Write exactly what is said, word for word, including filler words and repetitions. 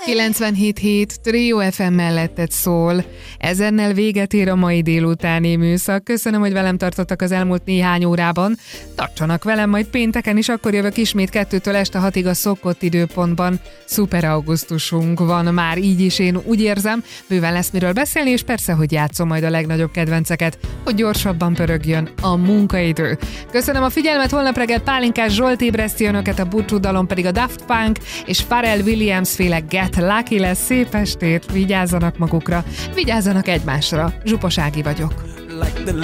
kilencvenhét hét Trio ef em melletted szól. Ezennel véget ér a mai délutáni műszak. Köszönöm, hogy velem tartottak az elmúlt néhány órában. Tartsanak velem majd pénteken is, akkor jövök ismét kettőtől este hatig a szokott időpontban. Szuper augusztusunk van már, így is én úgy érzem. Bőven lesz miről beszélni, és persze, hogy játszom majd a legnagyobb kedvenceket, hogy gyorsabban pörögjön a munkaidő. Köszönöm a figyelmet, holnap reggel Pálinkás Zsolt ébreszti önöket, a búcsúdalom pedig a Daft Punk és Pharrell Williams féle Get Lucky lesz. Szép estét, vigyázzanak magukra, vigyázzanak egymásra. Zsupas Ági vagyok.